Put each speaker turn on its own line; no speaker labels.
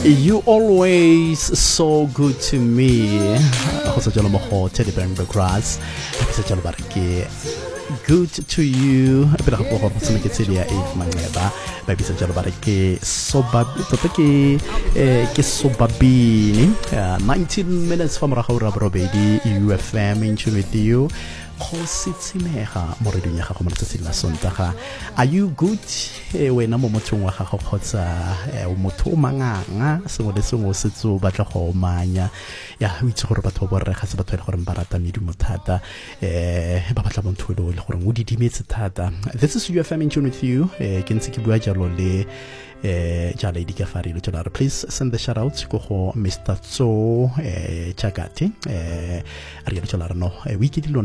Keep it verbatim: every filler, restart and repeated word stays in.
You always so good to me. Go sa jalo mo ho Teddy Bernberg Grass. Sa jalo barke. Good to you. Pero ako ko sa nagkitsili ya Eve Mangleba. Baby sa jalo barke sobabi toto ke eh ke sobabini. nineteen minutes from Rahura Bro baby. U F M in tune with you. Khositsimega mo re dunya ga go mo tsa la sontaga. Are you good? E wena mo mothong wa gago khotsa o motho o manganga sengwe le sengwe se tso batla go manya ya o itse gore batho ba re ga se batho le gore ba rata medumo thata eh ba batla motho le gore o di dimetse thata. This is U F M in tune with you. Eh ke ntse ke bua jalo le eh jala di ka fari le tsala. Please send the shout out go go Mister Tso eh Chakati eh ari le tsala no eh wiki